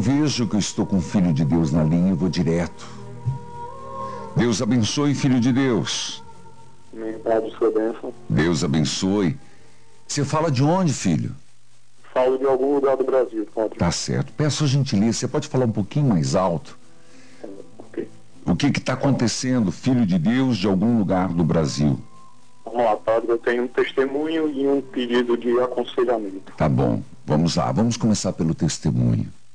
vejo que eu estou com o Filho de Deus na linha e vou direto. Deus abençoe, Filho de Deus. Amém, Padre, sua bênção. Deus abençoe. Você fala de onde, filho? Falo de algum lugar do Brasil, Padre. Tá certo. Peço a gentileza, você pode falar um pouquinho mais alto? Ok. O que está acontecendo, Filho de Deus, de algum lugar do Brasil? Vamos lá, Padre, eu tenho um testemunho e um pedido de aconselhamento. Tá bom, vamos lá. Vamos começar pelo testemunho.